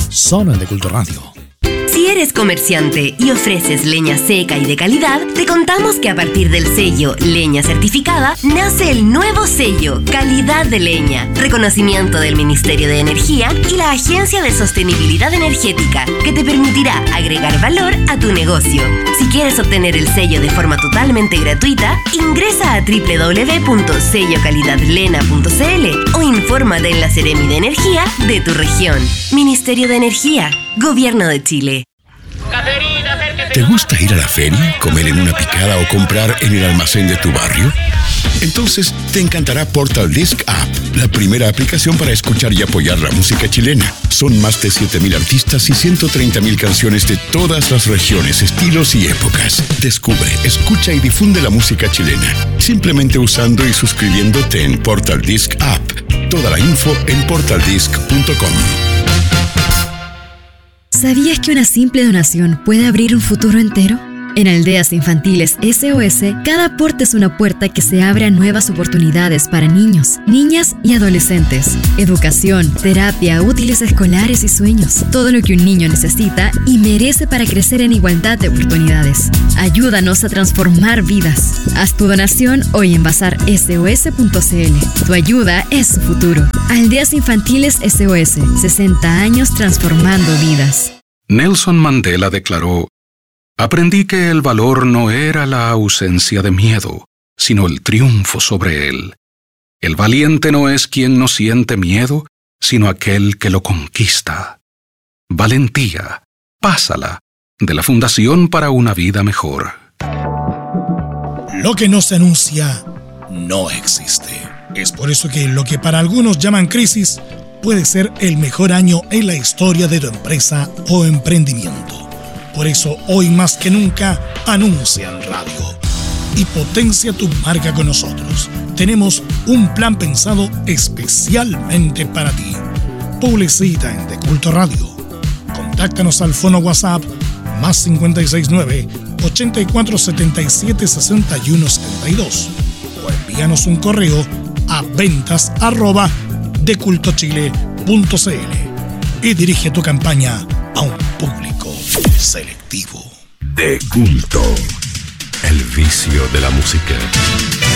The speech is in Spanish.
solo en De Culto Radio. Si eres comerciante y ofreces leña seca y de calidad, te contamos que a partir del sello Leña Certificada nace el nuevo sello Calidad de Leña, reconocimiento del Ministerio de Energía y la Agencia de Sostenibilidad Energética, que te permitirá agregar valor a tu negocio. Si quieres obtener el sello de forma totalmente gratuita, ingresa a www.sellocalidadlena.cl o infórmate en la Seremi de Energía de tu región. Ministerio de Energía, Gobierno de Chile. ¿Te gusta ir a la feria, comer en una picada o comprar en el almacén de tu barrio? Entonces te encantará Portal Disc App, la primera aplicación para escuchar y apoyar la música chilena. Son más de 7,000 artistas y 130,000 canciones de todas las regiones, estilos y épocas. Descubre, escucha y difunde la música chilena, simplemente usando y suscribiéndote en Portal Disc App. Toda la info en portaldisc.com. ¿Sabías que una simple donación puede abrir un futuro entero? En Aldeas Infantiles SOS, cada aporte es una puerta que se abre a nuevas oportunidades para niños, niñas y adolescentes. Educación, terapia, útiles escolares y sueños. Todo lo que un niño necesita y merece para crecer en igualdad de oportunidades. Ayúdanos a transformar vidas. Haz tu donación hoy en bazarsos.cl. Tu ayuda es su futuro. Aldeas Infantiles SOS, 60 años transformando vidas. Nelson Mandela declaró: aprendí que el valor no era la ausencia de miedo, sino el triunfo sobre él. El valiente no es quien no siente miedo, sino aquel que lo conquista. Valentía, pásala, de la Fundación para una Vida Mejor. Lo que no se anuncia no existe. Es por eso que lo que para algunos llaman crisis puede ser el mejor año en la historia de tu empresa o emprendimiento. Por eso, hoy más que nunca, anuncia en radio y potencia tu marca con nosotros. Tenemos un plan pensado especialmente para ti. Publicita en De Culto Radio. Contáctanos al fono WhatsApp más 569-8477-6172 o envíanos un correo a ventas@decultochile.cl y dirige tu campaña a un público selectivo. De Culto, el vicio de la música.